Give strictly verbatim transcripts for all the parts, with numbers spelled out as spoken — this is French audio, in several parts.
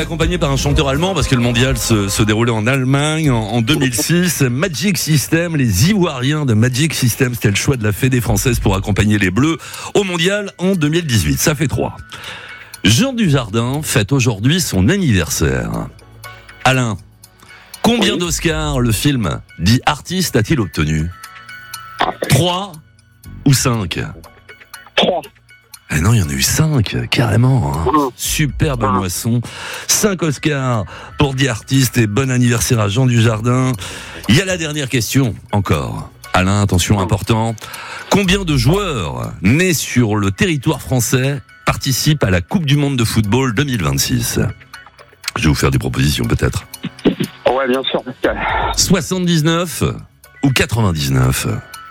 accompagné par un chanteur allemand parce que le mondial se, se déroulait en Allemagne en, en deux mille six. Magic System, les Ivoiriens de Magic System, c'était le choix de la Fédé française pour accompagner les Bleus au mondial en deux mille dix-huit. Ça fait trois. Jean Dujardin fête aujourd'hui son anniversaire. Alain, combien oui. d'Oscars le film The Artist a-t-il obtenu ? Trois ou cinq ? Trois. Eh non, il y en a eu cinq, carrément. Hein. Superbe moisson. Cinq Oscars pour The Artist et bon anniversaire à Jean Dujardin. Il y a la dernière question, encore. Alain, attention, important. Combien de joueurs nés sur le territoire français participent à la Coupe du Monde de football deux mille vingt-six ? Je vais vous faire des propositions, peut-être. Ouais, bien sûr. soixante-dix-neuf ou quatre-vingt-dix-neuf ?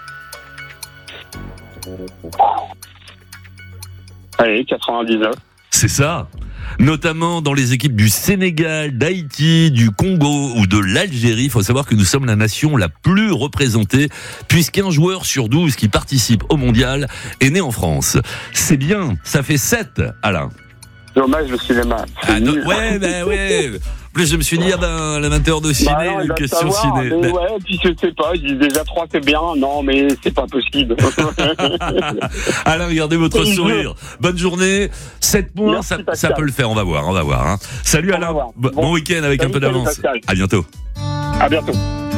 Allez, quatre-vingt-dix-neuf. C'est ça. Notamment dans les équipes du Sénégal, d'Haïti, du Congo ou de l'Algérie. Il faut savoir que nous sommes la nation la plus représentée puisqu'un joueur sur douze qui participe au mondial est né en France. C'est bien, ça fait sept, Alain. Dommage le cinéma. Ah, non, ouais, ben ouais. Plus je me suis dit, ah ben, l'amateur de ciné, bah non, une question savoir, ciné. Mais ouais, puis je sais pas, je dis déjà trois c'est bien, non mais c'est pas possible. Alain, regardez votre sourire. Bonne journée. sept points, Merci, ça, ça peut le faire, on va voir, on va voir. Hein. Salut Alain, bon, bon week-end avec salut, un peu d'avance. À bientôt. À bientôt.